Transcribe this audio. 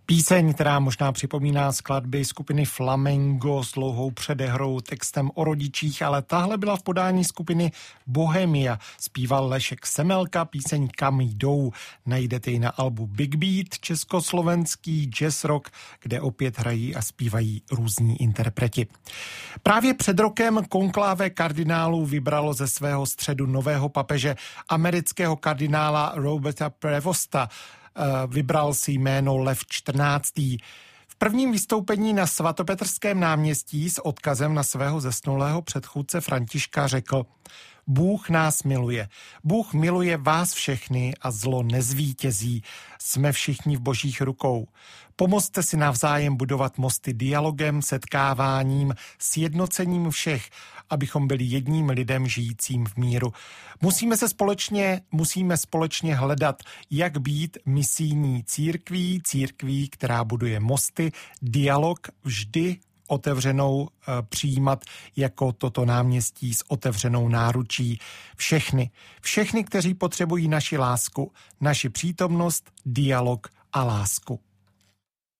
Píseň, která možná připomíná skladby skupiny Flamengo s dlouhou předehrou, textem o rodičích, ale tahle byla v podání skupiny Bohemia. Zpíval Lešek Semelka, píseň Kam jdou. Najdete ji na albu Big Beat, československý jazz rock, kde opět hrají a zpívají různí interpreti. Právě před rokem konkláve kardinálů vybralo ze svého středu nového papeže, amerického kardinála Roberta Prevosta. Vybral si jméno Lev XIV. V prvním vystoupení na svatopetrském náměstí s odkazem na svého zesnulého předchůdce Františka řekl: Bůh nás miluje. Bůh miluje vás všechny a zlo nezvítězí. Jsme všichni v božích rukou. Pomozte si navzájem budovat mosty dialogem, setkáváním, sjednocením všech, abychom byli jedním lidem žijícím v míru. Musíme společně hledat, jak být misijní církví, která buduje mosty, dialog vždy otevřenou přijímat jako toto náměstí s otevřenou náručí. Všechny, kteří potřebují naši lásku, naši přítomnost, dialog a lásku.